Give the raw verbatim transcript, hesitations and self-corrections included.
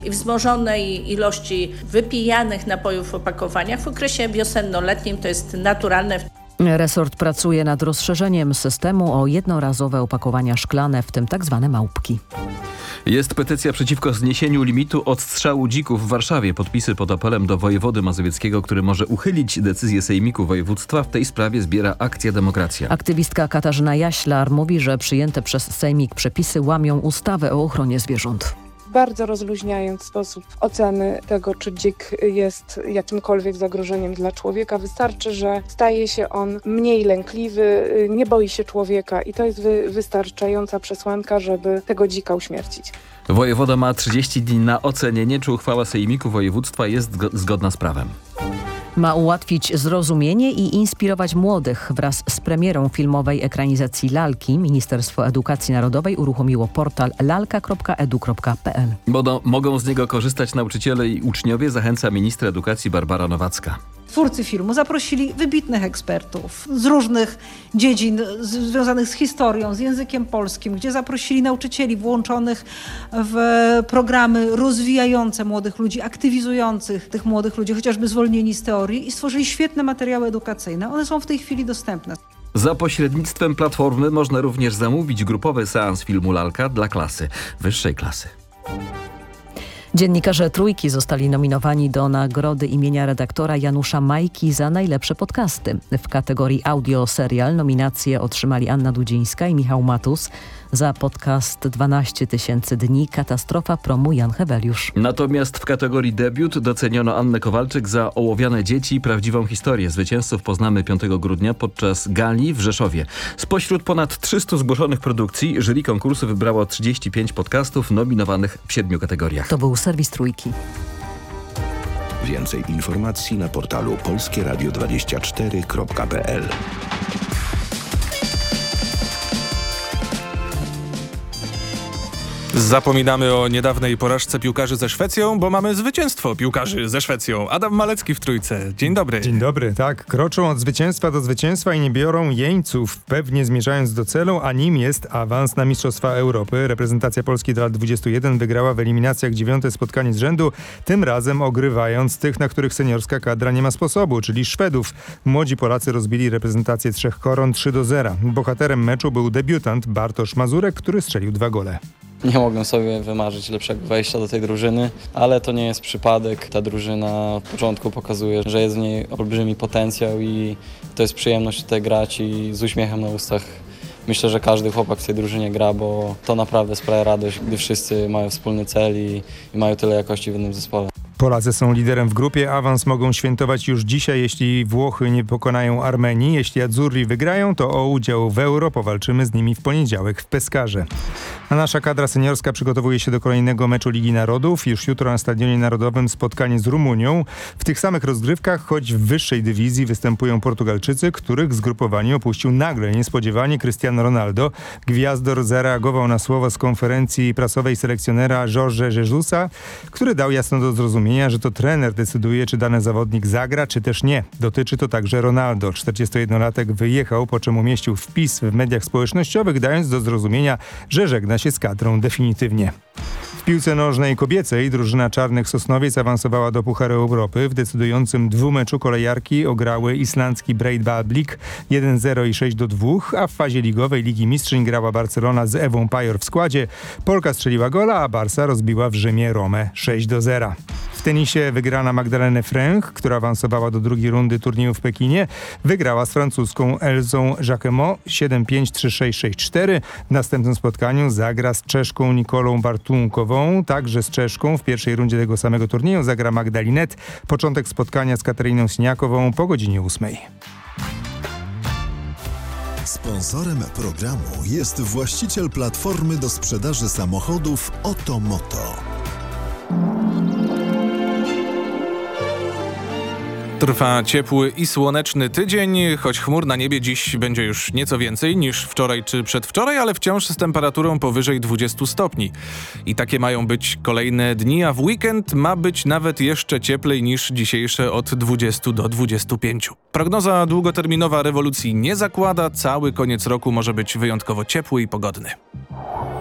i wzmożonej ilości wypijanych napojów w opakowaniach w okresie wiosenno-letnim to jest naturalne. Resort pracuje nad rozszerzeniem systemu o jednorazowe opakowania szklane, w tym tak zwane małpki. Jest petycja przeciwko zniesieniu limitu odstrzału dzików w Warszawie. Podpisy pod apelem do wojewody mazowieckiego, który może uchylić decyzję Sejmiku Województwa, w tej sprawie zbiera Akcja Demokracja. Aktywistka Katarzyna Jaślar mówi, że przyjęte przez Sejmik przepisy łamią ustawę o ochronie zwierząt. Bardzo rozluźniając sposób oceny tego, czy dzik jest jakimkolwiek zagrożeniem dla człowieka. Wystarczy, że staje się on mniej lękliwy, nie boi się człowieka i to jest wy- wystarczająca przesłanka, żeby tego dzika uśmiercić. Wojewoda ma trzydzieści dni na ocenienie, czy uchwała Sejmiku Województwa jest zgodna z prawem. Ma ułatwić zrozumienie i inspirować młodych. Wraz z premierą filmowej ekranizacji Lalki Ministerstwo Edukacji Narodowej uruchomiło portal lalka kropka edu kropka pe el. Bo mogą z niego korzystać nauczyciele i uczniowie, zachęca minister edukacji Barbara Nowacka. Twórcy filmu zaprosili wybitnych ekspertów z różnych dziedzin związanych z historią, z językiem polskim, gdzie zaprosili nauczycieli włączonych w programy rozwijające młodych ludzi, aktywizujących tych młodych ludzi, chociażby zwolnieni z teorii, i stworzyli świetne materiały edukacyjne. One są w tej chwili dostępne. Za pośrednictwem platformy można również zamówić grupowy seans filmu Lalka dla klasy, wyższej klasy. Dziennikarze Trójki zostali nominowani do nagrody imienia redaktora Janusza Majki za najlepsze podcasty. W kategorii audio serial nominacje otrzymali Anna Dudzińska i Michał Matus. Za podcast dwanaście tysięcy dni Katastrofa promu Jan Heweliusz. Natomiast w kategorii debiut doceniono Annę Kowalczyk za Ołowiane dzieci i prawdziwą historię. Zwycięzców poznamy piątego grudnia podczas gali w Rzeszowie. Spośród ponad trzystu zgłoszonych produkcji jury konkursu wybrało trzydzieści pięć podcastów nominowanych w siedmiu kategoriach. To był serwis Trójki. Więcej informacji na portalu polskie radio dwadzieścia cztery kropka pe el. Zapominamy o niedawnej porażce piłkarzy ze Szwecją, bo mamy zwycięstwo piłkarzy ze Szwecją. Adam Malecki w Trójce. Dzień dobry. Dzień dobry, tak. Kroczą od zwycięstwa do zwycięstwa i nie biorą jeńców, pewnie zmierzając do celu, a nim jest awans na Mistrzostwa Europy. Reprezentacja Polski do lat dwudziestu jeden wygrała w eliminacjach dziewiąte spotkanie z rzędu, tym razem ogrywając tych, na których seniorska kadra nie ma sposobu, czyli Szwedów. Młodzi Polacy rozbili reprezentację Trzech Koron trzy do zera. Bohaterem meczu był debiutant Bartosz Mazurek, który strzelił dwa gole. Nie mogłem sobie wymarzyć lepszego wejścia do tej drużyny, ale to nie jest przypadek. Ta drużyna w początku pokazuje, że jest w niej olbrzymi potencjał i to jest przyjemność tutaj grać i z uśmiechem na ustach. Myślę, że każdy chłopak w tej drużynie gra, bo to naprawdę sprawia radość, gdy wszyscy mają wspólny cel i, i mają tyle jakości w jednym zespole. Polacy są liderem w grupie. Awans mogą świętować już dzisiaj, jeśli Włochy nie pokonają Armenii. Jeśli Azzurri wygrają, to o udział w Euro powalczymy z nimi w poniedziałek w Peskarze. A nasza kadra seniorska przygotowuje się do kolejnego meczu Ligi Narodów. Już jutro na Stadionie Narodowym spotkanie z Rumunią. W tych samych rozgrywkach, choć w wyższej dywizji, występują Portugalczycy, których zgrupowanie opuścił nagle, niespodziewanie Cristiano Ronaldo. Gwiazdor zareagował na słowa z konferencji prasowej selekcjonera Jorge Jesusa, który dał jasno do zrozumienia, że to trener decyduje, czy dany zawodnik zagra, czy też nie. Dotyczy to także Ronaldo. czterdziestojednolatek wyjechał, po czym umieścił wpis w mediach społecznościowych, dając do zrozumienia, że żegna się z kadrą definitywnie. W piłce nożnej kobiecej drużyna Czarnych Sosnowiec awansowała do Pucharu Europy. W decydującym dwumeczu kolejarki ograły islandzki Breidablik jeden zero i sześć do dwóch, a w fazie ligowej Ligi Mistrzyń grała Barcelona z Ewą Pajor w składzie. Polka strzeliła gola, a Barca rozbiła w Rzymie Romę sześć do zera. W tenisie wygrana Magdaleny Fręch, która awansowała do drugiej rundy turnieju w Pekinie, wygrała z francuską Elzą Jacquemot siedem pięć, trzy sześć, sześć cztery. W następnym spotkaniu zagra z Czeszką Nikolą Bartunkową, także z Czeszką. W pierwszej rundzie tego samego turnieju zagra Magdalinet. Początek spotkania z Katariną Siniakową po godzinie ósmej. Sponsorem programu jest właściciel platformy do sprzedaży samochodów Otomoto. Trwa ciepły i słoneczny tydzień, choć chmur na niebie dziś będzie już nieco więcej niż wczoraj czy przedwczoraj, ale wciąż z temperaturą powyżej dwudziestu stopni. I takie mają być kolejne dni, a w weekend ma być nawet jeszcze cieplej niż dzisiejsze od dwudziestu do dwudziestu pięciu. Prognoza długoterminowa rewolucji nie zakłada, cały koniec roku może być wyjątkowo ciepły i pogodny.